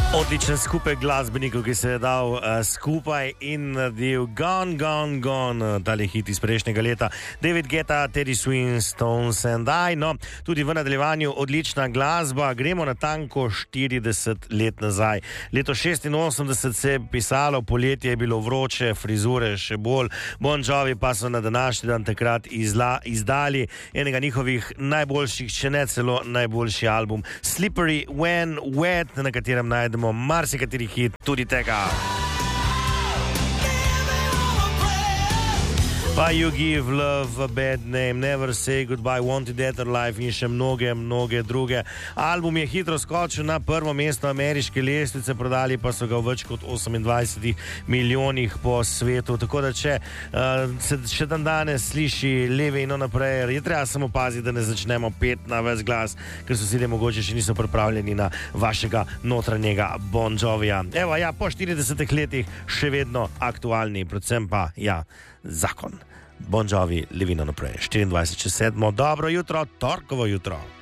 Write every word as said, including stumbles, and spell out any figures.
Odličen skupek glasbenikov, ki se je dal uh, skupaj in naredil Gone, Gone, Gone, tale hit iz prejšnjega leta. David Guetta, Teddy Swims, Stones and I. No, tudi v nadaljevanju odlična glasba. Gremo na tanko štirideset let nazaj. Leto šestinosemdeset se je pisalo, poletje je bilo vroče, frizure še bolj. Bon Jovi pa so na današnji dan takrat izla, izdali enega njihovih najboljših, če ne celo najboljši album Slippery When Wet, na katerem najdemo marsikateri hit, tudi tega. Pa You Give Love a Bad Name, Never Say Goodbye, Wanted Dead or Alive in še mnoge, mnoge druge. Album je hitro skočil na prvo mesto ameriške lestvice, prodali pa so ga v več kot osemindvajsetih milijonih po svetu. Tako da če uh, se še dan danes sliši leve in naprej, je treba samo paziti, da ne začnemo pet na ves glas, ker sosedje mogoče še niso pripravljeni na vašega notranjega Bon Jovija. Evo, ja, po štiridesetih letih še vedno aktualni, predvsem pa, ja, zakon. Bon Jovi, Living on a Prayer, štiriindvajset čez sedmo, dobro jutro, torkovo jutro.